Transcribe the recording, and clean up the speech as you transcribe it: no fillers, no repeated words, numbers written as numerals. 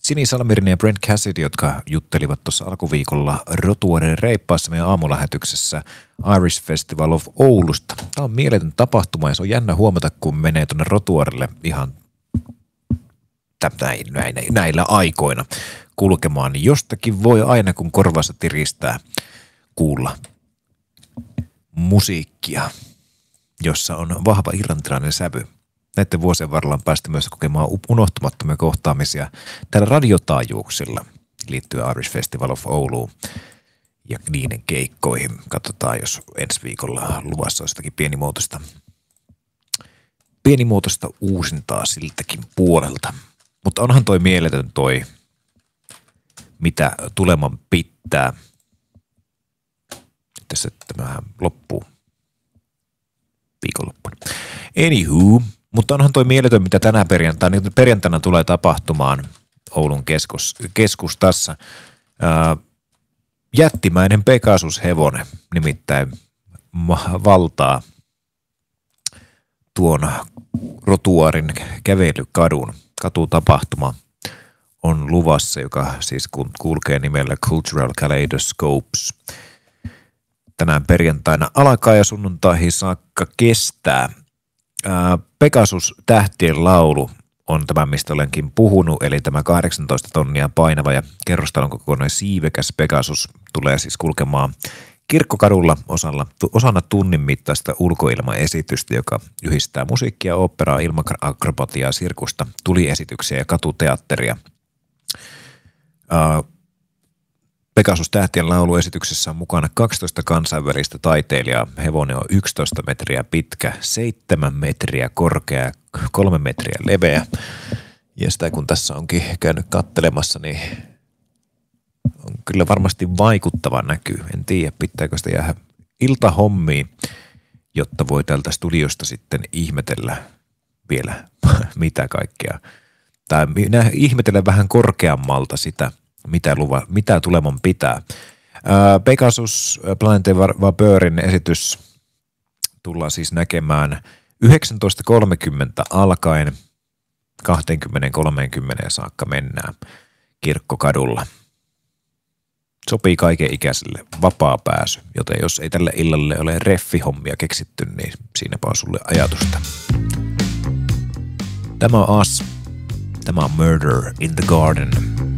Sini Salmirin ja Brent Cassidy, jotka juttelivat tuossa alkuviikolla Rotuarin reippaassa meidän aamulähetyksessä Irish Festival of Oulusta. Tämä on mieletön tapahtuma ja se on jännä huomata, kun menee tuonne Rotuarille ihan näillä aikoina kulkemaan, niin jostakin voi aina kun korvassa tiristää kuulla musiikkia, jossa on vahva irlantilainen sävy. Näiden vuosien varrella on päästy myös kokemaan unohtumattomia kohtaamisia täällä radiotaajuuksilla liittyen Irish Festival of Ouluun ja niiden keikkoihin. Katsotaan, jos ensi viikolla luvassa olisi jotakin pienimuotoista uusintaa siltäkin puolelta. Mutta onhan toi mieletön toi, mitä tuleman pitää. Tässä tämähän loppuu viikonloppuna. Anywho, mutta onhan toi mieletön, mitä tänä perjantaina tulee tapahtumaan Oulun keskustassa. Jättimäinen Pegasus-hevonen nimittäin valtaa tuon Rotuarin kävelykadun. Katutapahtuma on luvassa, joka siis kulkee nimellä Cultural Kaleidoscopes. Tänään perjantaina alkaa ja sunnuntaihin saakka kestää. Pegasus tähtien laulu on tämä, mistä olenkin puhunut, eli tämä 18 tonnia painava ja kerrostalon kokoinen siivekäs Pegasus tulee siis kulkemaan Kirkkokadulla osana tunnin mittaista ulkoilmaesitystä, joka yhdistää musiikkia, oopperaa, ilma-akrobatiaa, sirkusta, tuliesityksiä ja katuteatteria. Pegasus tähtien lauluesityksessä on mukana 12 kansainvälistä taiteilijaa. Hevonen on 11 metriä pitkä, 7 metriä korkea ja 3 metriä leveä. Ja sitä kun tässä onkin käynyt kattelemassa, niin on kyllä varmasti vaikuttava näky. En tiedä, pitääkö sitä jäädä iltahommiin, jotta voi tältä studiosta sitten ihmetellä vielä mitä kaikkea. Tai ihmetellä vähän korkeammalta sitä, mitä tuleman pitää. Pegasus Planet Vapeurin esitys tullaan siis näkemään 19.30 alkaen 20.30 saakka mennään Kirkkokadulla. Sopii kaiken ikäiselle, vapaa pääsy, joten jos ei tälle illalle ole reffihommia keksitty, niin siinäpä on sulle ajatusta. Tämä on Us. Tämä on Murder in the Garden.